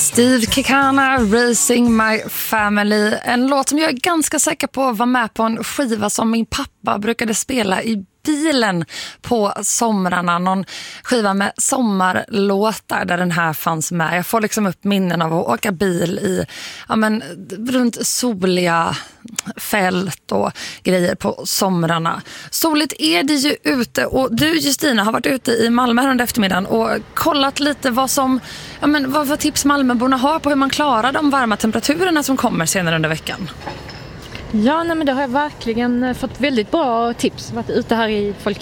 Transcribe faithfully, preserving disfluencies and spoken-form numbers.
Steve Kekana, Raising My Family. En låt som jag är ganska säker på var med på en skiva som min pappa brukade spela i bilen på somrarna. Någon skiva med sommarlåtar där den här fanns med. Jag får liksom upp minnen av att åka bil i, ja men, runt soliga fält och grejer på somrarna. Soligt är det ju ute, och du Justina har varit ute i Malmö här under eftermiddagen och kollat lite vad som, ja men, vad, vad tips Malmöborna har på hur man klarar de varma temperaturerna som kommer senare under veckan. Ja, nej, men det har jag verkligen fått väldigt bra tips. Varit ute här i Folk